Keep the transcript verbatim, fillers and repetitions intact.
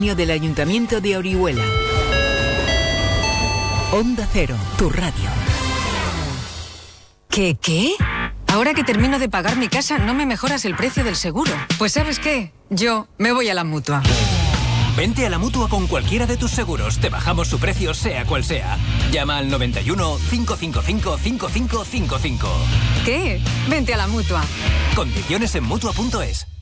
del Ayuntamiento de Orihuela. Onda Cero, tu radio. ¿Qué, qué? Ahora que termino de pagar mi casa, ¿no me mejoras el precio del seguro? Pues ¿sabes qué? Yo me voy a la Mutua. Vente a la Mutua con cualquiera de tus seguros. Te bajamos su precio, sea cual sea. Llama al noventa y uno, cinco cinco cinco, cinco cinco cinco cinco. ¿Qué? Vente a la Mutua. Condiciones en Mutua punto es.